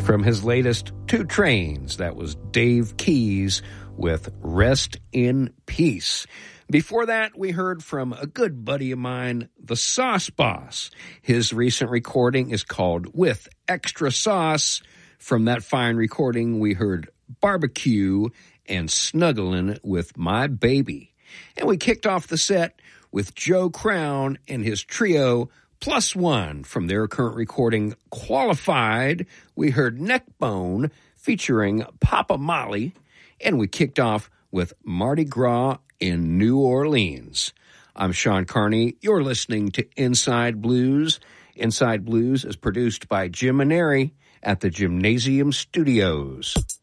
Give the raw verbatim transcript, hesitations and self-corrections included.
From his latest Two Trains, that was Dave Keys with Rest in Peace. Before that, we heard from a good buddy of mine, the Sauce Boss. His recent recording is called With Extra Sauce. From that fine recording, we heard Barbecue and Snuggling with My Baby. And we kicked off the set with Joe Crown and his trio Plus One. From their current recording, Qualified, we heard Neckbone featuring Papa Molly, and we kicked off with Mardi Gras in New Orleans. I'm Sean Carney. You're listening to Inside Blues. Inside Blues is produced by Jim Maneri at the Gymnasium Studios.